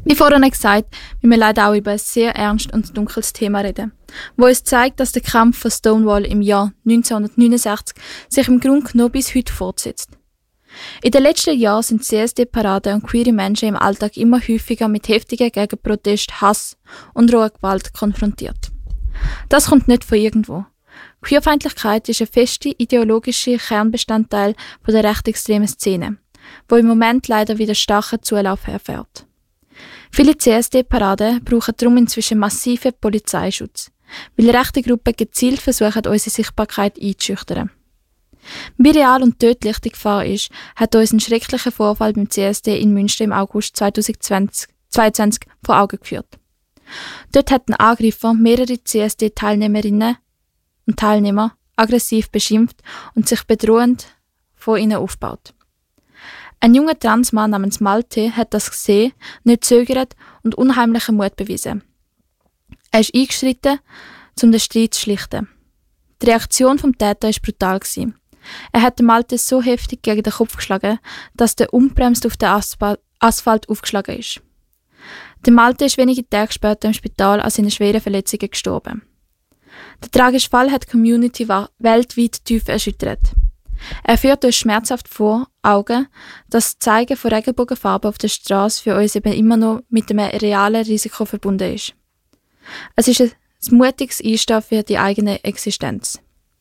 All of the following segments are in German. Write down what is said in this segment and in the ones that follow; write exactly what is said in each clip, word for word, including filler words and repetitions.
Wie vorhin gesagt, müssen wir leider auch über ein sehr ernstes und dunkles Thema reden, wo uns zeigt, dass der Kampf von Stonewall im Jahr neunzehnhundertneunundsechzig sich im Grunde genommen bis heute fortsetzt. In den letzten Jahren sind C S D-Paraden und queere Menschen im Alltag immer häufiger mit heftigen Gegenprotest, Hass und roher Gewalt konfrontiert. Das kommt nicht von irgendwo. Queerfeindlichkeit ist ein fester ideologischer Kernbestandteil von der rechtsextremen Szene, wo im Moment leider wieder starken Zulauf erfährt. Viele C S D-Paraden brauchen darum inzwischen massiven Polizeischutz, weil rechte Gruppen gezielt versuchen, unsere Sichtbarkeit einzuschüchtern. Wie real und tödlich die Gefahr ist, hat uns ein schrecklicher Vorfall beim C S D in Münster im August zweitausendzweiundzwanzig vor Augen geführt. Dort hat ein Angreifer mehrere C S D-Teilnehmerinnen und Teilnehmer aggressiv beschimpft und sich bedrohend vor ihnen aufgebaut. Ein junger Transmann namens Malte hat das gesehen, nicht zögert und unheimlichen Mut bewiesen. Er ist eingeschritten, um den Streit zu schlichten. Die Reaktion vom Täter war brutal. Er hat Malte so heftig gegen den Kopf geschlagen, dass der unbremst auf den Asphalt, Asphalt aufgeschlagen ist. Der Malte ist wenige Tage später im Spital an seinen schweren Verletzungen gestorben. Der tragische Fall hat die Community weltweit tief erschüttert. Er führt uns schmerzhaft vor Augen, dass das Zeigen von Regenbogenfarben auf der Straße für uns eben immer noch mit einem realen Risiko verbunden ist. Es ist ein mutiges Einstehen für die eigene Existenz.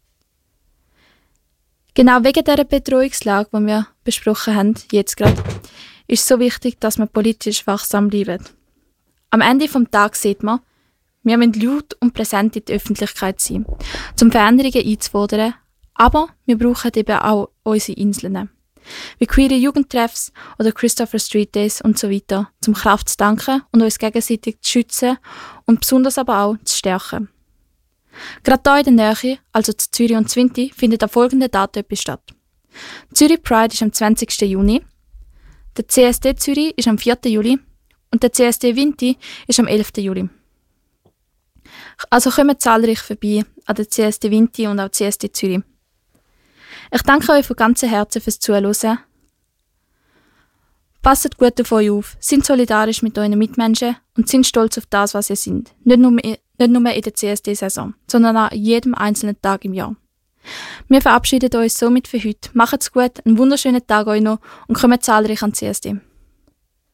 Genau wegen dieser Bedrohungslage, die wir besprochen haben, jetzt gerade, ist es so wichtig, dass wir politisch wachsam bleiben. Am Ende des Tages sieht man, wir müssen laut und präsent in der Öffentlichkeit sein, um Veränderungen einzufordern, aber wir brauchen eben auch unsere Inseln, wie queere Jugendtreffs oder Christopher Street Days und so weiter, um Kraft zu danken und uns gegenseitig zu schützen und besonders aber auch zu stärken. Gerade hier in der Nähe, also zu Zürich und Zwinti, findet an folgenden Daten etwas statt. Zürich Pride ist am zwanzigsten Juni, der C S D Zürich ist am vierten Juli und der C S D Vinti ist am elften Juli. Also kommen zahlreich vorbei an der C S D Vinti und auch C S D Zürich. Ich danke euch von ganzem Herzen fürs Zuhören. Passt gut auf euch auf, seid solidarisch mit euren Mitmenschen und sind stolz auf das, was ihr seid. Nicht nur, nicht nur in der C S D-Saison, sondern an jedem einzelnen Tag im Jahr. Wir verabschieden uns somit für heute. Macht's gut, einen wunderschönen Tag euch noch und kommt zahlreich an C S D.